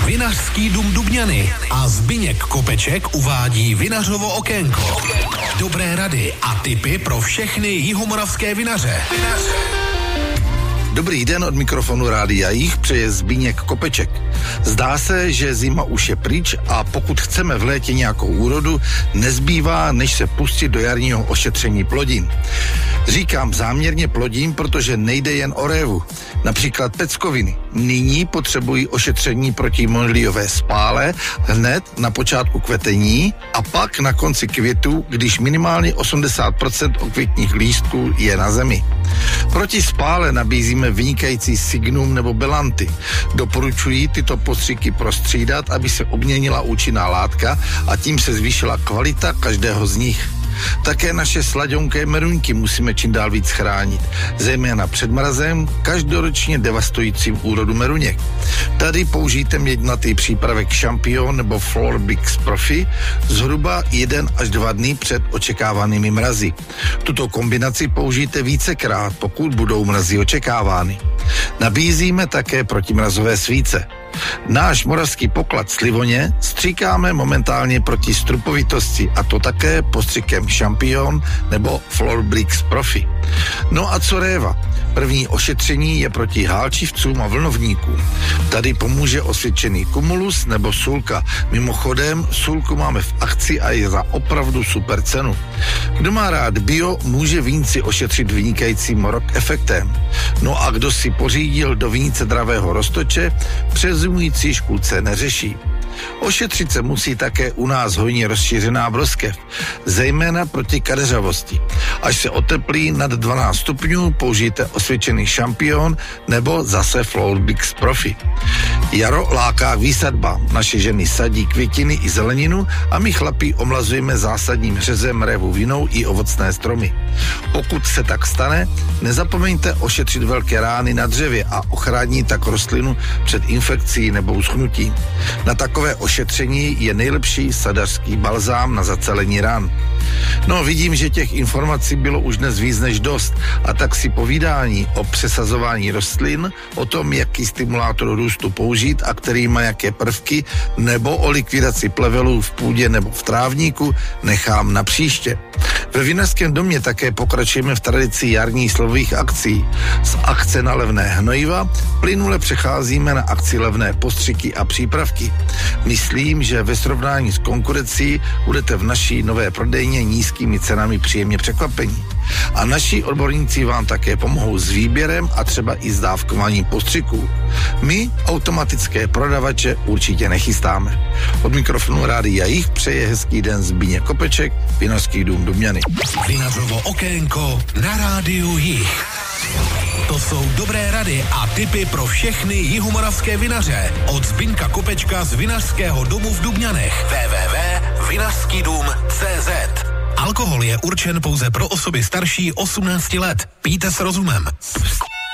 Vinařský dům Dubňany a Zbyněk Kopeček uvádí Vinařovo okénko. Dobré rady a tipy pro všechny jihomoravské vinaře. Dobrý den, od mikrofonu Rádia Jih přeje Zbyněk Kopeček. Zdá se, že zima už je pryč a pokud chceme v létě nějakou úrodu, nezbývá, než se pustit do jarního ošetření plodin. Říkám záměrně plodin, protože nejde jen o révu. Například peckoviny. Nyní potřebují ošetření proti moniliové spále hned na počátku kvetení a pak na konci květu, když minimálně 80% okvětních lístků je na zemi. Proti spále nabízíme vynikající Signum nebo Belanty. Doporučuji tyto postřiky prostřídat, aby se obměnila účinná látka a tím se zvýšila kvalita každého z nich. Také naše slaďonké meruňky musíme čím dál víc chránit, zejména před mrazem, každoročně devastujícím úrodu meruněk. Tady použijte měďnatý přípravek Champion nebo Florbix Profi zhruba 1 až 2 dny před očekávanými mrazy. Tuto kombinaci použijte vícekrát, pokud budou mrazy očekávány. Nabízíme také protimrazové svíce. Náš moravský poklad Slivoně stříkáme momentálně proti strupovitosti, a to také postřikem Champion nebo Florbix Profi. No a co réva? První ošetření je proti hálčivcům a vlnovníkům. Tady pomůže osvědčený Cumulus nebo Sulka. Mimochodem, Sulku máme v akci a je za opravdu super cenu. Kdo má rád bio, může vínci ošetřit vynikajícím rock efektem. No a kdo si pořídil do vinice dravého roztoče, přezimující škůdce neřeší. Ošetřit se musí také u nás hojně rozšířená broskev, zejména proti kadeřavosti. Až se oteplí nad 12 stupňů, použijte osvědčený Champion nebo zase Florbix Profi. Jaro láká k výsadbám. Naše ženy sadí květiny i zeleninu a my chlapí omlazujeme zásadním řezem révu vinou i ovocné stromy. Pokud se tak stane, nezapomeňte ošetřit velké rány na dřevě a ochránit tak rostlinu před infekcí nebo uschnutím. Na takové ošetření je nejlepší sadařský balzám na zacelení ran. No, vidím, že těch informací bylo už dnes víc než dost, a tak si povídání o přesazování rostlin, o tom, jaký stimulátor růstu použít a který má jaké prvky, nebo o likvidaci plevelů v půdě nebo v trávníku nechám na příště. Ve Vinařském domě také pokračujeme v tradici jarních slových akcí. Z akce na levné hnojiva plynule přecházíme na akci levné postřiky a přípravky. Myslím, že ve srovnání s konkurencí budete v naší nové prodejně nízkými cenami příjemně překvapení. A naši odborníci vám také pomohou s výběrem a třeba i s dávkováním postřiků. My automatické prodavače určitě nechystáme. Od mikrofonu Rádia Jih přeje hezký den Zbyněk Kopeček, Vinařský dům Dubňany. Vinařovo okénko na Rádiu Jih. To jsou dobré rady a tipy pro všechny jihomoravské vinaře. Od Zbyňka Kopečka z Vinařského domu v Dubňanech. www.vinařskydům.cz. Alkohol je určen pouze pro osoby starší 18 let. Pijte s rozumem.